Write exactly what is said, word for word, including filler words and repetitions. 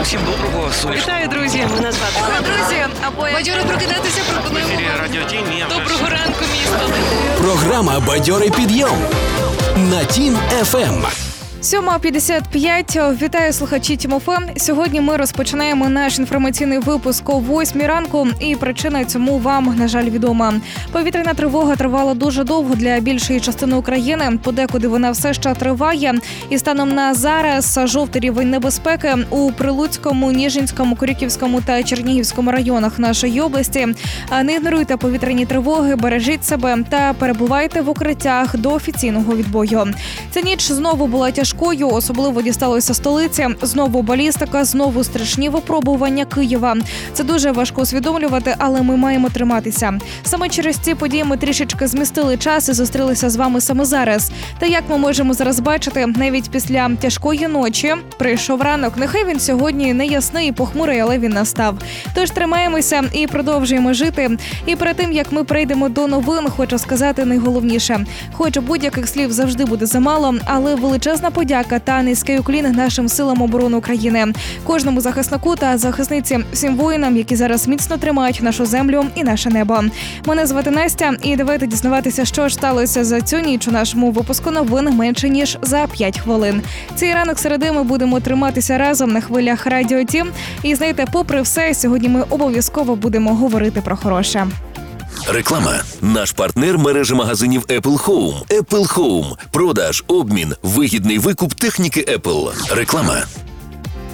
Всім доброго сонячного. Вітаю, друзі! Мене звати О, друзі, або Бадьоро прокидатися В пропонуємо ефірі вам. Радіо Тім. Я Доброго ранку, місто! Програма «Бадьорий підйом» на Тім еф ем. сьома п'ятдесят п'ять. Вітаю слухачі Тім еф ем. Сьогодні ми розпочинаємо наш інформаційний випуск о восьмій ранку, і причина цьому вам, на жаль, відома. Повітряна тривога тривала дуже довго для більшої частини України, подекуди вона все ще триває. І станом на зараз жовтий рівень небезпеки у Прилуцькому, Ніжинському, Корюківському та Чернігівському районах нашої області. Не ігноруйте повітряні тривоги, бережіть себе та перебувайте в укриттях до офіційного відбою. Ця ніч знову була тяжкою. Особливо дісталося столиці. Знову балістика, знову страшні випробування Києва. Це дуже важко усвідомлювати, але ми маємо триматися. Саме через ці події ми трішечки змістили час і зустрілися з вами саме зараз. Та як ми можемо зараз бачити, навіть після тяжкої ночі прийшов ранок. Нехай він сьогодні не ясний і похмурий, але він настав. Тож тримаємося і продовжуємо жити. І перед тим, як ми прийдемо до новин, хочу сказати найголовніше. Хоч будь-яких слів завжди буде замало, але величезна подяка та низький уклін нашим силам оборони України, кожному захиснику та захисниці, всім воїнам, які зараз міцно тримають нашу землю і наше небо. Мене звати Настя, і давайте дізнаватися, що ж сталося за цю ніч у нашому випуску новин менше ніж за п'ять хвилин. Цей ранок середи ми будемо триматися разом на хвилях Радіо Тім. І знаєте, попри все, сьогодні ми обов'язково будемо говорити про хороше. Реклама. Наш партнер – мережа магазинів Apple Home. Apple Home. Продаж, обмін, вигідний викуп техніки Apple. Реклама.